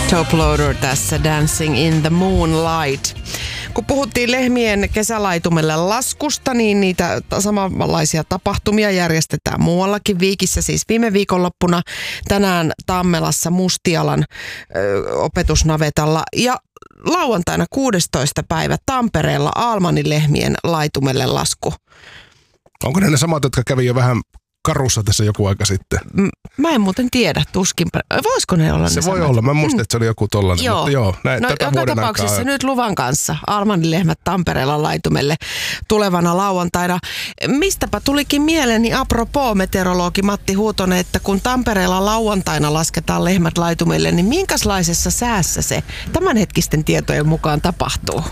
Top Loader tässä Dancing in the Moonlight. Kun puhuttiin lehmien kesälaitumelle laskusta, niin niitä samanlaisia tapahtumia järjestetään muuallakin Viikissä. Siis viime viikonloppuna tänään Tammelassa Mustialan opetusnavetalla ja lauantaina 16. päivä Tampereella Almanin lehmien laitumelle lasku. Onko ne samat, jotka kävi jo vähän karussa tässä joku aika sitten? Mä en muuten tiedä, tuskinpä. Voisiko ne olla se ne voi samat? Olla, mä muistan, että se oli joku tollainen. Joo. Mutta joo, no, tätä joka vuoden tapauksessa aikaa. nyt luvan kanssa Almanin lehmät Tampereella laitumelle tulevana lauantaina. Mistäpä tulikin mieleeni apropos meteorologi Matti Huutonen, että kun Tampereella lauantaina lasketaan lehmät laitumelle, niin minkälaisessa säässä se tämänhetkisten tietojen mukaan tapahtuu?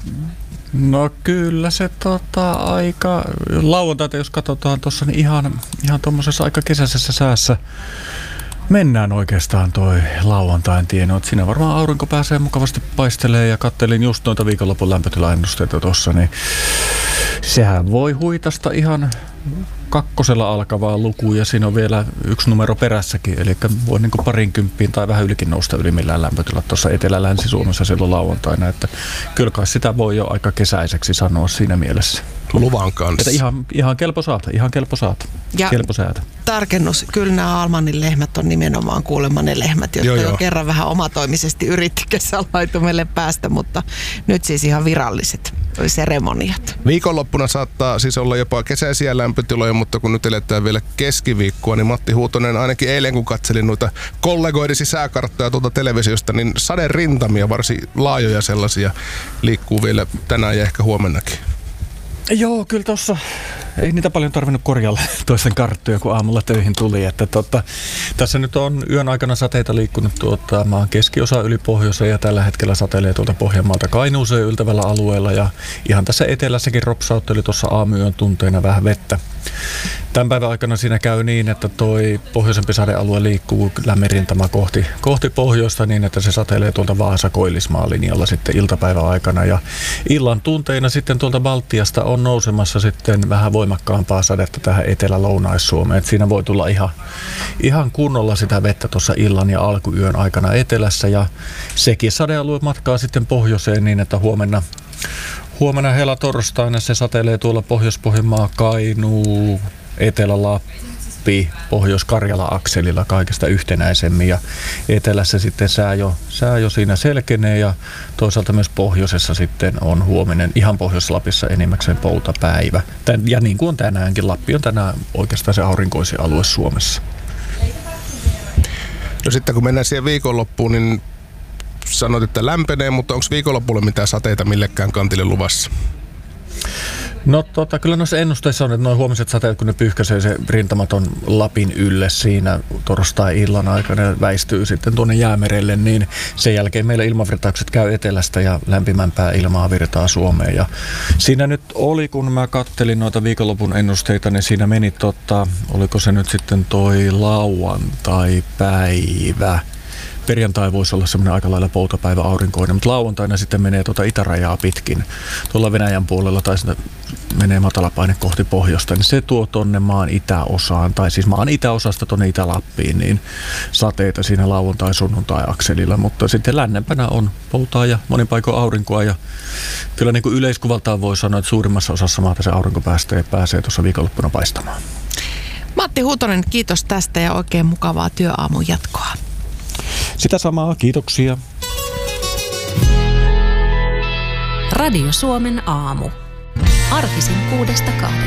No kyllä se aika lauantaita, jos katsotaan tuossa, niin ihan tuommoisessa aika kesäisessä säässä mennään oikeastaan toi lauantain tienoot. Siinä varmaan aurinko pääsee mukavasti paistelee ja kattelin just noita viikonlopun lämpötilaennusteita tuossa, niin sehän voi huitasta ihan 2 alkavaa lukua ja siinä on vielä 1 numero perässäkin, eli voi niin kuin 20 tai vähän ylikin nousta ylimmillään lämpötilat tuossa Etelä-Länsi-Suomessa silloin lauantaina, että kyllä kai sitä voi jo aika kesäiseksi sanoa siinä mielessä. Luvan kanssa. Että ihan kelpo saata. Ja kelpo säätä. Tarkennus, kyllä nämä Almanin lehmät on nimenomaan kuulemma ne lehmät, jotka jo kerran vähän omatoimisesti yritti kesälaitumelle päästä, mutta nyt siis ihan viralliset seremoniat. Viikonloppuna saattaa siis olla jopa kesäisiä lämpötiloja, mutta kun nyt eletään vielä keskiviikkoa, niin Matti Huutonen ainakin eilen kun katselin noita kollegoidesi sääkarttoja tuolta televisiosta, niin saderintamia, varsin laajoja sellaisia, liikkuu vielä tänään ja ehkä huomennakin. Joo, kyllä tuossa ei niitä paljon tarvinnut korjalla toisten karttoja, kun aamulla töihin tuli. Että tässä nyt on yön aikana sateita liikkunut maan keskiosa yli pohjoiseen ja tällä hetkellä sateilee tuolta Pohjanmaalta Kainuuseen yltävällä alueella. Ja ihan tässä etelässäkin ropsautteli tuossa aamuyön tunteina vähän vettä. Tämän päivän aikana siinä käy niin, että toi pohjoisempi sadealue liikkuu lämminrintama kohti pohjoista niin, että se sateilee tuolta Vaasa-Koillismaan linjalla sitten iltapäivän aikana. Ja illan tunteina sitten tuolta Baltiasta on nousemassa sitten vähän voimakkaampaa sadetta tähän Etelä-Lounais-Suomeen. Että siinä voi tulla ihan kunnolla sitä vettä tuossa illan ja alkuyön aikana etelässä. Ja sekin sadealue matkaa sitten pohjoiseen niin, että huomenna helatorstaina se sateilee tuolla Pohjois-Pohjanmaa, Kainuu, Etelä-Lappi, Pohjois-Karjala-akselilla kaikesta yhtenäisemmin ja etelässä sitten sää jo siinä selkenee ja toisaalta myös pohjoisessa sitten on huominen ihan Pohjois-Lapissa enimmäkseen poutapäivä. Ja niin kuin on tänäänkin, Lappi on tänään oikeastaan se aurinkoisin alue Suomessa. No sitten kun mennään siihen viikonloppuun, niin sanoit, että lämpenee, mutta onko viikonloppuun mitään sateita millekään kantille luvassa? No kyllä noissa ennusteissa on, että noin huomiset sateet, kun ne pyyhkäisee se rintamaton Lapin ylle siinä torstai-illan aikana ja väistyy sitten tuonne Jäämerelle, niin sen jälkeen meillä ilmavirtaukset käy etelästä ja lämpimämpää ilmaa virtaa Suomeen. Ja siinä nyt oli, kun mä kattelin noita viikonlopun ennusteita, niin siinä meni oliko se nyt sitten toi lauantai-päivä. Perjantai voisi olla semmoinen aika lailla poutapäivä aurinkoinen, mutta lauantaina sitten menee itärajaa pitkin. Tuolla Venäjän puolella tai sitä menee matalapaine kohti pohjoista, niin se tuo tonne maan itäosaan, tai siis maan itäosasta tonne Itä-Lappiin, niin sateita siinä lauantai-sunnuntai-akselilla, mutta sitten lännempänä on poutaa ja monin paikoin aurinkoa, ja kyllä niin kuin yleiskuvaltaan voi sanoa, että suurimmassa osassa maata se aurinko pääsee tuossa viikonloppuna paistamaan. Matti Huutonen, kiitos tästä ja oikein mukavaa työaamun jatkoa. Sitä samaa, kiitoksia. Radio Suomen aamu. Arkisin 6-8.